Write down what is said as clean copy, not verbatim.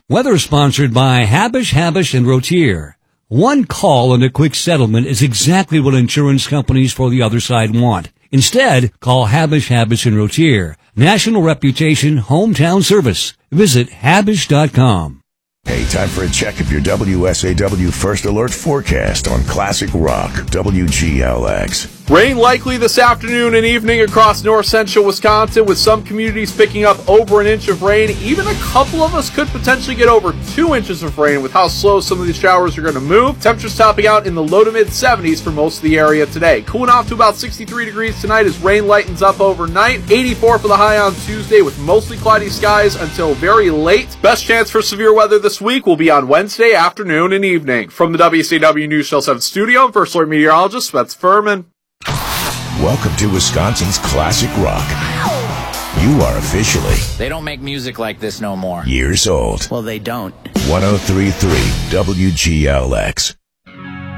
Weather sponsored by Habish, and Rotier. One call and a quick settlement is exactly what insurance companies for the other side want. Instead, call Habish, and Rotier. National reputation, hometown service. Visit Habish.com. Hey, time for a check of your WSAW First Alert forecast on Classic Rock, WGLX. Rain likely this afternoon and evening across north central Wisconsin, with some communities picking up over an inch of rain. Even a couple of us could potentially get over 2 inches of rain with how slow some of these showers are going to move. Temperatures topping out in the low to mid 70s for most of the area today. Cooling off to about 63 degrees tonight as rain lightens up overnight. 84 for the high on Tuesday with mostly cloudy skies until very late. Best chance for severe weather this week will be on Wednesday afternoon and evening. From the WCW News Channel 7 studio, I'm First Alert meteorologist Spence Furman. Welcome to Wisconsin's Classic Rock. You are officially... They don't make music like this no more. ...years old. Well, they don't. 103.3 WGLX.